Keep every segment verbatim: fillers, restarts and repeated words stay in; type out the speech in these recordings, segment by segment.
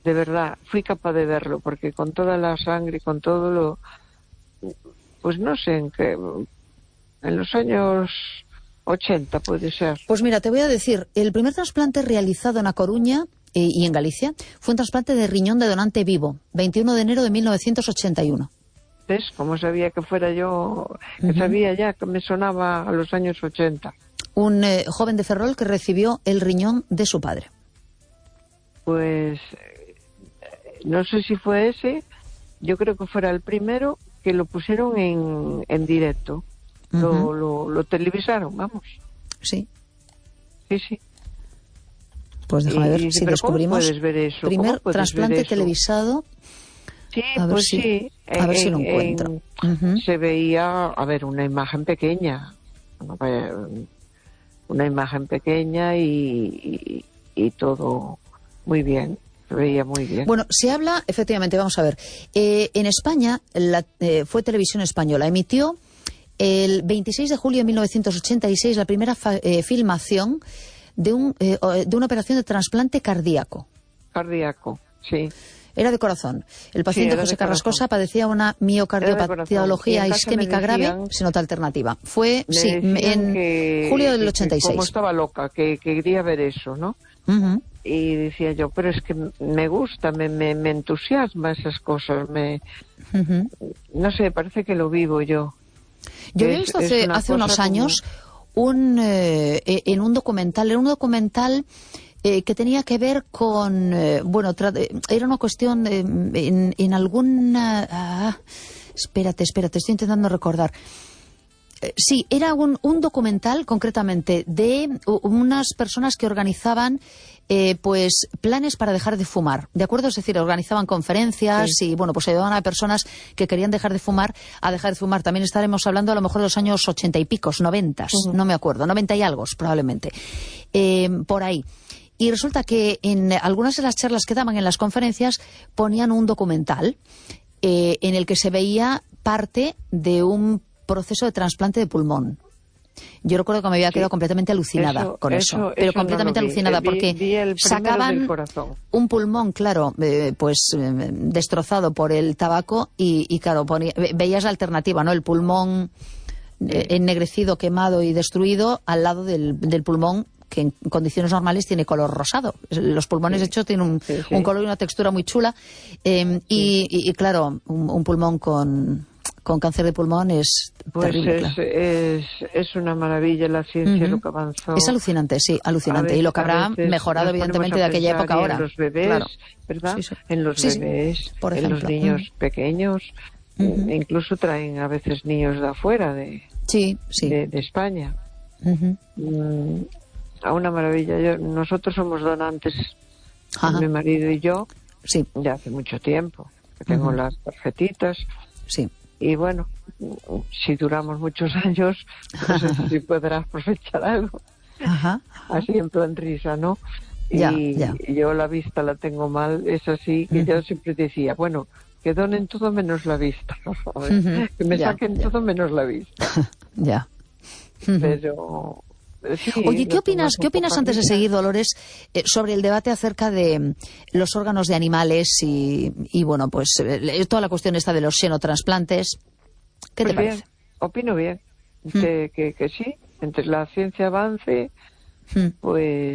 de verdad, fui capaz de verlo, porque con toda la sangre, con todo lo... Pues no sé en qué... En los años ochenta puede ser. Pues mira, te voy a decir, el primer trasplante realizado en A Coruña eh, y en Galicia fue un trasplante de riñón de donante vivo, veintiuno de enero de mil novecientos ochenta y uno. ¿Ves? Como sabía que fuera yo, que Uh-huh. sabía ya que me sonaba a los años ochenta. Un eh, joven de Ferrol que recibió el riñón de su padre. Pues eh, no sé si fue ese, yo creo que fuera el primero que lo pusieron en, en directo. Uh-huh. Lo, lo, lo televisaron, vamos. Sí. Sí, sí. Pues déjame y, ver y, si descubrimos ver eso? primer trasplante televisado. Sí, a ver pues si, sí. A en, ver si lo en, encuentro. En, uh-huh. Se veía, a ver, una imagen pequeña. Una imagen pequeña y, y, y todo muy bien. Se veía muy bien. Bueno, se habla, efectivamente, vamos a ver. Eh, en España, la, eh, fue Televisión Española, emitió el veintiséis de julio de mil novecientos ochenta y seis la primera fa, eh, filmación de, un, eh, de una operación de trasplante cardíaco. Cardíaco, sí. Era de corazón. El paciente sí, José Carrascosa padecía una miocardiopatología isquémica grave sin otra alternativa. Fue, sí, en que, julio del que, ochenta y seis. Como estaba loca, que, que quería ver eso, ¿no? Uh-huh. Y decía yo, pero es que me gusta, me, me, me entusiasma esas cosas, me... Uh-huh. No sé, parece que lo vivo yo. Yo había visto hace, hace unos años como... un, eh, en un documental, era un documental eh, que tenía que ver con, eh, bueno, era una cuestión eh, en, en alguna... Ah, espérate, espérate, estoy intentando recordar. Eh, sí, era un, un documental concretamente de unas personas que organizaban Eh, pues planes para dejar de fumar, ¿de acuerdo? Es decir, organizaban conferencias sí. y, bueno, pues ayudaban a personas que querían dejar de fumar a dejar de fumar. También estaremos hablando a lo mejor de los años ochenta y picos, noventas, uh-huh. no me acuerdo, noventa y algo probablemente, eh, por ahí. Y resulta que en algunas de las charlas que daban en las conferencias ponían un documental eh, en el que se veía parte de un proceso de trasplante de pulmón. Yo recuerdo que me había quedado sí. completamente alucinada eso, con eso, eso pero eso completamente no alucinada vi. porque vi, vi sacaban un pulmón, claro, eh, pues eh, destrozado por el tabaco y, y claro, ponía, veías la alternativa, ¿no? El pulmón eh, ennegrecido, quemado y destruido al lado del, del pulmón que en condiciones normales tiene color rosado. Los pulmones, sí. de hecho, tienen un, sí, sí. un color y una textura muy chula. Eh, sí. y, y, y, claro, un, un pulmón con... con cáncer de pulmón es pues terrible, es, claro. es, es una maravilla la ciencia, uh-huh. lo que avanzó. Es alucinante, sí, alucinante. Veces, y lo que habrá mejorado, evidentemente, de aquella época ahora. En los bebés, claro. ¿verdad? Sí, sí. En los sí, bebés, sí. Por en ejemplo. los niños uh-huh. pequeños. Uh-huh. Incluso traen a veces niños de afuera, de, sí, sí. de, de España. Uh-huh. Mm, a una maravilla. Yo, nosotros somos donantes, mi marido y yo, sí. ya hace mucho tiempo. Que tengo uh-huh. las tarjetitas. Sí. Y bueno, si duramos muchos años, no sé si podrás aprovechar algo. Ajá, ajá. Así en plan risa, ¿no? Ya, y ya. yo la vista la tengo mal, es así, que uh-huh. yo siempre decía, bueno, que donen todo menos la vista, uh-huh. que me ya, saquen ya. todo menos la vista. ya. Uh-huh. Pero... Sí, Oye, ¿qué opinas, ¿qué opinas antes de seguir, Dolores, eh, sobre el debate acerca de los órganos de animales y, y bueno, pues eh, toda la cuestión esta de los xenotransplantes? ¿Qué pues te parece? Bien, opino bien, ¿Mm? que, que, que sí, entre la ciencia avance, ¿Mm? pues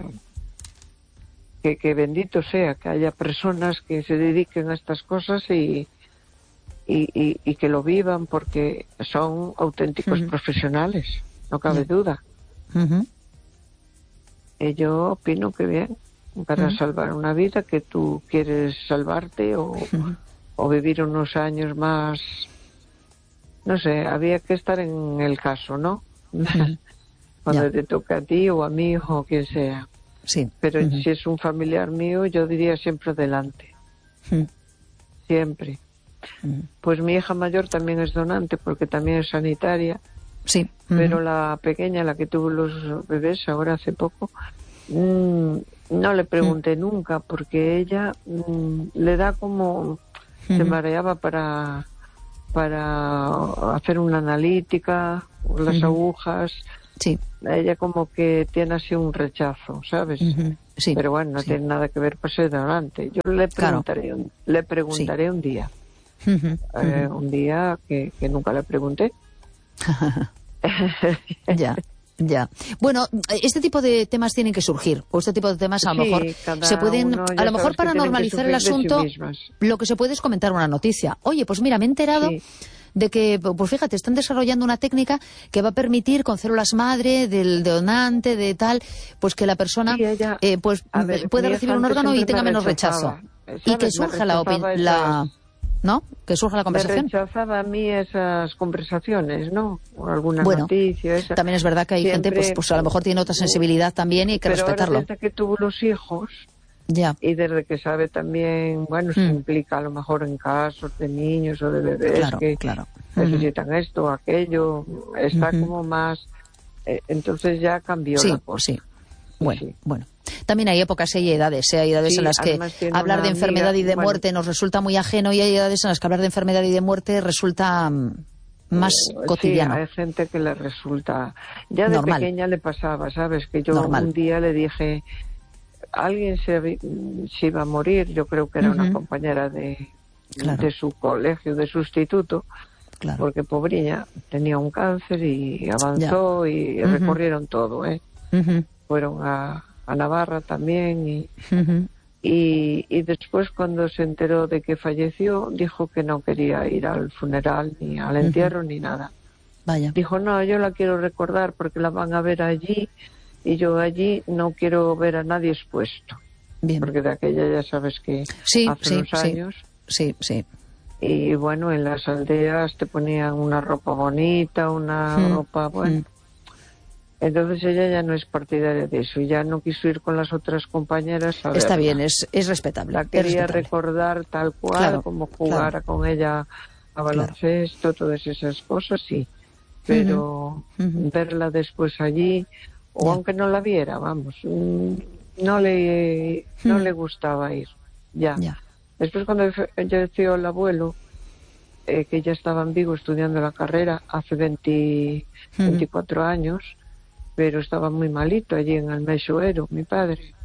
que, que bendito sea que haya personas que se dediquen a estas cosas y, y, y, y que lo vivan porque son auténticos ¿Mm? profesionales, no cabe ¿Mm? duda. Uh-huh. Y yo opino que bien, para uh-huh. salvar una vida que tú quieres salvarte o, uh-huh. o vivir unos años más, no sé, había que estar en el caso, ¿no? Uh-huh. Cuando yeah. te toca a ti o a mí o quien sea. Sí. Pero uh-huh. si es un familiar mío, yo diría siempre adelante. Uh-huh. Siempre. Uh-huh. Pues mi hija mayor también es donante porque también es sanitaria. Sí. Uh-huh. Pero la pequeña, la que tuvo los bebés ahora hace poco, mmm, no le pregunté uh-huh. nunca porque ella mmm, le da como uh-huh. se mareaba para para hacer una analítica, las uh-huh. agujas. Sí. Ella como que tiene así un rechazo, ¿sabes? Uh-huh. sí. Pero bueno, no sí. tiene nada que ver pues adelante. Yo le preguntaré, Claro. un, le preguntaré sí. un día. Uh-huh, eh, uh-huh. Un día que, que nunca le pregunté. Ya. Ya. Bueno, este tipo de temas tienen que surgir, o este tipo de temas a lo sí, mejor se pueden, uno, a lo mejor para normalizar el asunto, sí lo que se puede es comentar una noticia. Oye, pues mira, me he enterado sí. de que, pues fíjate, están desarrollando una técnica que va a permitir con células madre del donante, de tal, pues que la persona sí, ella, eh, pues ver, pueda recibir un órgano y tenga menos rechazaba, rechazo. Y que surja la opinión, la... ¿no? Que surja la conversación. Me rechazaba a mí esas conversaciones, ¿no? O alguna bueno, noticia. Esa. También es verdad que hay Siempre, gente, pues, pues a lo mejor tiene otra sensibilidad también y hay que pero respetarlo. Ahora desde que tuvo los hijos, ya. y desde que sabe también, bueno, mm. se implica a lo mejor en casos de niños o de bebés claro, que claro. necesitan uh-huh. esto o aquello, está uh-huh. como más... Eh, entonces ya cambió sí, la cosa. Sí, bueno, sí. bueno. También hay épocas y hay edades, ¿eh? Hay edades sí, en las que hablar de enfermedad amiga, y de bueno, muerte nos resulta muy ajeno y hay edades en las que hablar de enfermedad y de muerte resulta más eh, cotidiano. Sí, hay gente que le resulta... Ya de normal. pequeña le pasaba, ¿sabes? Que yo normal. un día le dije, alguien se, se iba a morir, yo creo que era uh-huh. una compañera de, claro. de su colegio, de su instituto, claro. porque pobrilla tenía un cáncer y avanzó ya. y uh-huh. recorrieron todo, ¿eh? Uh-huh. Fueron a... a Navarra también y, uh-huh. y y después cuando se enteró de que falleció dijo que no quería ir al funeral ni al entierro uh-huh. ni nada. Vaya. Dijo, no, yo la quiero recordar porque la van a ver allí y yo allí no quiero ver a nadie expuesto. Bien. Porque de aquella ya sabes que sí, hace sí, unos sí. años sí, sí. y bueno, en las aldeas te ponían una ropa bonita, una mm. ropa, bueno... Mm. Entonces ella ya no es partidaria de eso y ya no quiso ir con las otras compañeras a Está verla. bien, es, es respetable. La quería respetable. recordar tal cual, claro, como jugara claro. con ella a baloncesto, claro. todas esas cosas, sí. Pero uh-huh. Uh-huh. verla después allí, o yeah. aunque no la viera, vamos, no le, uh-huh. no le gustaba ir. Ya. Yeah. Después cuando falleció el abuelo, eh, que ya estaba en Vigo estudiando la carrera hace veinte, uh-huh. veinticuatro años, pero estaba muy malito allí en el Meixoero, mi padre.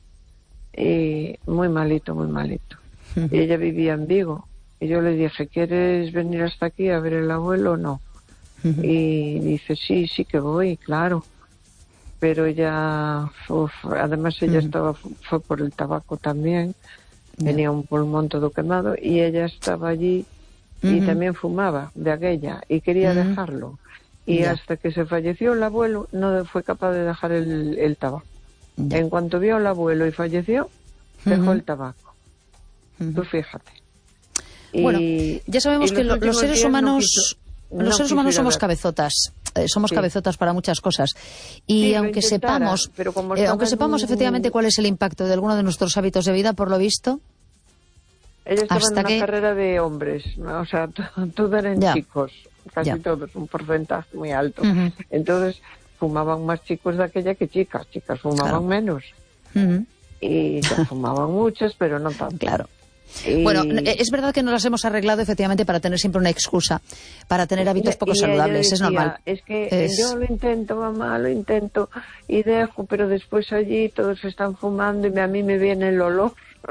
Y muy malito, muy malito. Uh-huh. Y ella vivía en Vigo. Y yo le dije, ¿quieres venir hasta aquí a ver el abuelo o no? Uh-huh. Y dice, sí, sí que voy, claro. Pero ella, uf, además ella uh-huh. estaba, fue por el tabaco también. Yeah. Tenía un pulmón todo quemado y ella estaba allí uh-huh. y también fumaba de aquella y quería uh-huh. dejarlo. Y ya. hasta que se falleció el abuelo no fue capaz de dejar el, el tabaco. Ya. En cuanto vio al abuelo y falleció, dejó uh-huh. el tabaco. Uh-huh. Tú fíjate. Bueno, y, ya sabemos que lo, los seres humanos, no quiso, no los seres humanos somos ver. cabezotas. Eh, somos sí. cabezotas para muchas cosas. Y sí, aunque sepamos, pero como eh, aunque sepamos un... efectivamente cuál es el impacto de alguno de nuestros hábitos de vida, por lo visto. Ella estaba hasta en una que... carrera de hombres, ¿no? O sea, todos eran ya. chicos. Casi ya. todos, un porcentaje muy alto. Uh-huh. Entonces, fumaban más chicos de aquella que chicas. Chicas fumaban claro. menos. Uh-huh. Y ya fumaban muchas, pero no tanto. Claro. Y... Bueno, es verdad que nos las hemos arreglado efectivamente para tener siempre una excusa, para tener hábitos poco y saludables, decía, es normal. Es que es... yo lo intento, mamá, lo intento y dejo, pero después allí todos están fumando y a mí me viene el olor.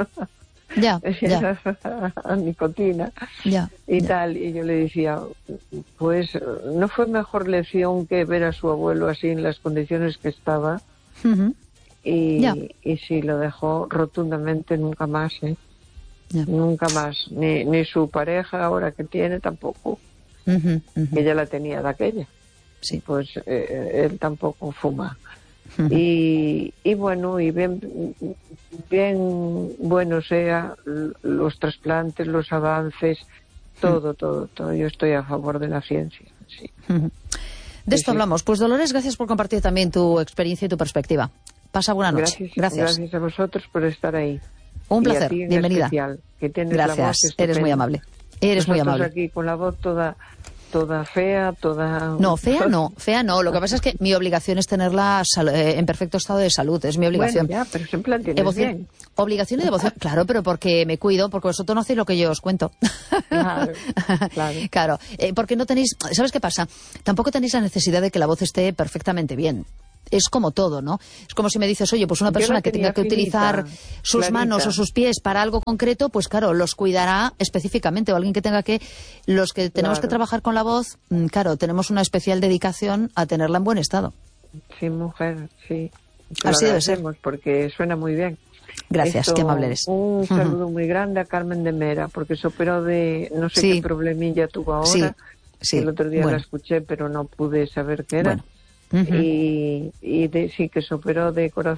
Ya, ya. a nicotina ya, y ya. tal, y yo le decía, pues no fue mejor lección que ver a su abuelo así en las condiciones que estaba. Uh-huh. y, ya. y sí, lo dejó rotundamente, nunca más, ¿eh? Ya. Nunca más, ni, ni su pareja ahora que tiene tampoco, uh-huh, uh-huh. ella la tenía de aquella, sí. pues eh, él tampoco fuma. Uh-huh. y, y bueno, y bien, bien bueno sea los trasplantes, los avances, todo, uh-huh. todo, todo. Yo estoy a favor de la ciencia, sí. Uh-huh. De esto sí, hablamos. Pues Dolores, gracias por compartir también tu experiencia y tu perspectiva. Pasa buena noche. Gracias, gracias. Gracias a vosotros por estar ahí. Un placer, y a ti en bienvenida. Especial, que tienes gracias, la voz eres muy amable. Eres Nosotros muy amable. aquí con la voz toda, toda fea, toda... No, fea no, fea no. Lo que pasa es que mi obligación es tenerla en perfecto estado de salud, es mi obligación. Bueno, ya, pero siempre la tienes Evoción, bien. Obligación y devoción, claro, pero porque me cuido, porque vosotros no hacéis lo que yo os cuento. Claro, claro. Claro, eh, porque no tenéis... ¿Sabes qué pasa? Tampoco tenéis la necesidad de que la voz esté perfectamente bien. es como todo, ¿no? Es como si me dices, oye, pues una persona que tenga que finita, utilizar sus clarita. manos o sus pies para algo concreto, pues claro, los cuidará específicamente. O alguien que tenga que... Los que tenemos Claro. que trabajar con la voz, claro, tenemos una especial dedicación a tenerla en buen estado. Sí, mujer, sí. Te Así lo debe ser. agradecemos porque suena muy bien. Gracias, Esto, qué amable eres. Un saludo muy grande a Carmen de Mera, porque se operó de no sé Sí. qué problemilla tuvo ahora. Sí, sí. El otro día Bueno. la escuché, pero no pude saber qué era. Bueno. Ujú. Y, y de, sí, que se operó de corazón.